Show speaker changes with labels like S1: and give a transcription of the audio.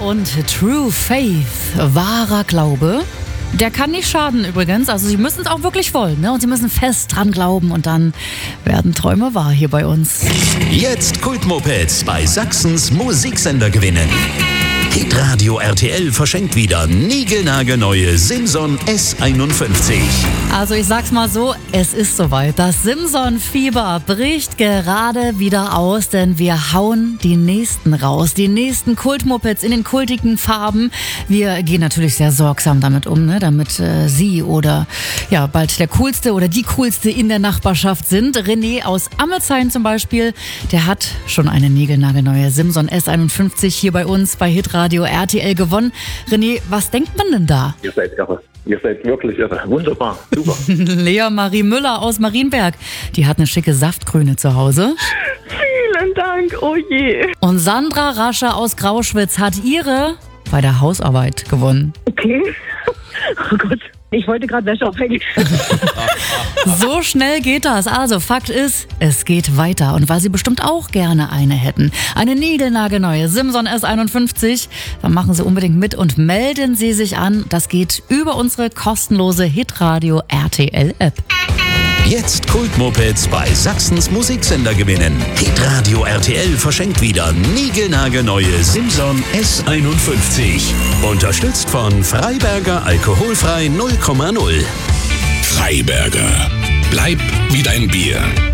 S1: und True Faith, wahrer Glaube. Der kann nicht schaden übrigens, also Sie müssen es auch wirklich wollen, ne? Und Sie müssen fest dran glauben und dann werden Träume wahr hier bei uns.
S2: Jetzt Kultmopeds bei Sachsens Musiksender gewinnen. Hitradio RTL verschenkt wieder niegelnagelneue Simson S51.
S1: Also ich sag's mal so, es ist soweit. Das Simson-Fieber bricht gerade wieder aus, denn wir hauen die nächsten raus. Die nächsten Kultmopeds in den kultigen Farben. Wir gehen natürlich sehr sorgsam damit um, ne? Damit Sie oder ja bald der Coolste oder die Coolste in der Nachbarschaft sind. René aus Ammelsheim zum Beispiel, der hat schon eine niegelnagelneue Simson S51 hier bei uns bei Hitradio RTL gewonnen. René, was denkt man denn da?
S3: Ihr seid irre. Ihr seid wirklich irre. Wunderbar. Super.
S1: Lea Marie Müller aus Marienberg, die hat eine schicke Saftgrüne zu Hause.
S4: Vielen Dank, oh je.
S1: Und Sandra Rascher aus Grauschwitz hat ihre bei der Hausarbeit gewonnen.
S4: Okay. Oh Gott, ich wollte gerade Wäsche aufhängen.
S1: So schnell geht das. Also Fakt ist, es geht weiter. Und weil Sie bestimmt auch gerne eine hätten, eine niegelnagelneue Simson S51, dann machen Sie unbedingt mit und melden Sie sich an. Das geht über unsere kostenlose Hitradio RTL App.
S2: Jetzt Kultmopeds bei Sachsens Musiksender gewinnen. Hitradio RTL verschenkt wieder niegelnagelneue Simson S51. Unterstützt von Freiberger Alkoholfrei 0,0.
S5: Freiberger. Bleib wie dein Bier.